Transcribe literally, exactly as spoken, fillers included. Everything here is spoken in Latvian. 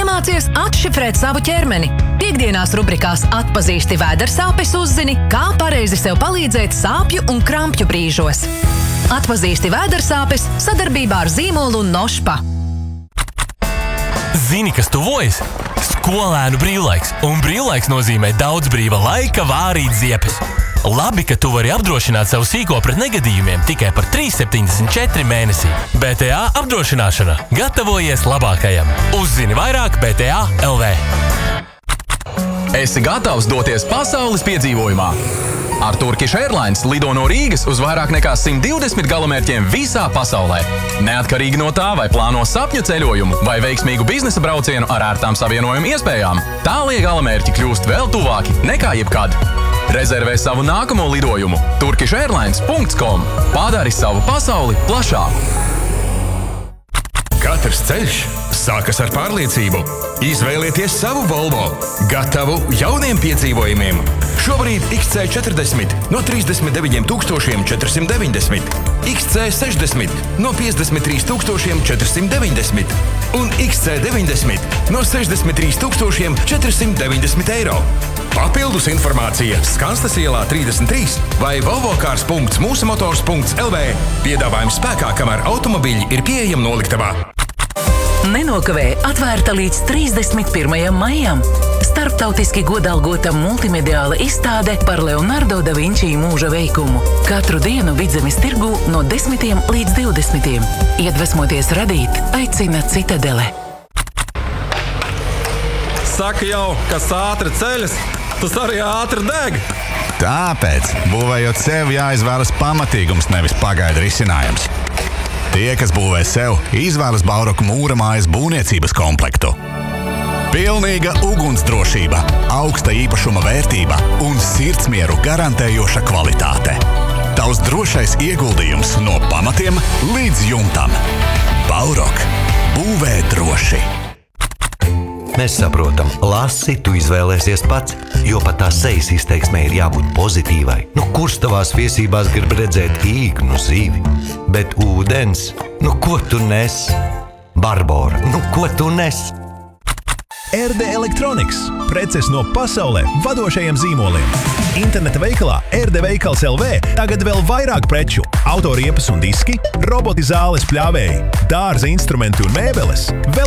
Iemācies atšifrēt savu ķermeni. Piektdienās rubrikās Atpazīsti vēdersāpes uzzini, kā pareizi sev palīdzēt sāpju un krampju brīžos. Atpazīsti vēdersāpes sadarbībā ar zīmolu Nošpa. Zini, kas tuvojas? Skolēnu brīvlaiks. Un brīvlaiks nozīmē daudz brīva laika vārīt ziepes. Labi, ka tu vari apdrošināt savu sīko pret negadījumiem tikai par trīs septiņdesmit četri mēnesī. B T A apdrošināšana. Gatavojies labākajam. Uzzini vairāk B T A L V. Esi gatavs doties pasaules piedzīvojumā? Ar Turkish Airlines lido no Rīgas uz vairāk nekā simt divdesmit galamērķiem visā pasaulē. Neatkarīgi no tā, vai plāno sapņu ceļojumu vai veiksmīgu biznesa braucienu ar ērtām savienojumu iespējām, tālie galamērķi kļūst vēl tuvāki nekā jebkad. Rezervē savu nākamo lidojumu turkish airlines punkts com. Padari savu pasauli plašāku. Katrs ceļš sākas ar pārliecību. Izvēlieties savu Volvo, gatavu jauniem piedzīvojumiem. Šobrīd X C četrdesmit no trīsdesmit deviņiem tūkstošiem četrsimt deviņdesmit, X C sešdesmit no piecdesmit trīs tūkstošiem četrsimt deviņdesmit un X C deviņdesmit no sešdesmit trīs tūkstošiem četrsimt deviņdesmit eiro. Papildus informācija Skanstas ielā trīsdesmit trīs vai volvocars punkts mūsu motors punkts L V. Piedāvājums spēkā, kamēr automobīļi ir pieejami noliktavā. Nenokavē atvērta līdz trīsdesmit pirmajam maijam. Starptautiski godalgota multimediāla izstāde par Leonardo da Vinci mūža veikumu. Katru dienu Vidzemes tirgū no desmitiem līdz divdesmitiem. Iedvesmoties radīt, aicina Citadele. Saka jau, kas ātri ceļas, tas arī ātri deg. Tāpēc, būvējot sev, jāizvēlas pamatīgums, nevis pagaidu risinājums. Tie, kas būvē sev, izvēlas Bauroku mūra mājas būvniecības komplektu. Pilnīga ugunsdrošība, augsta īpašuma vērtība un sirdsmieru garantējoša kvalitāte. Tavs drošais ieguldījums no pamatiem līdz jumtam. Baurok. Būvē droši. Mēs saprotam, lasi, tu izvēlēsies pats, jo pat tā sejas izteiksmē ir jābūt pozitīvai. Nu, kurš tavās viesībās grib redzēt īknu zīvi? Bet ūdens, nu ko tu nes? Barbora, nu ko tu nes? R D Electronics. Preces no pasaulē vadošajiem zīmoliem. Interneta veikalā R D Veikals L V tagad vēl vairāk preču. Autoriepas un diski, roboti zāles pļāvēji, dārza instrumenti un mēbeles. Vēl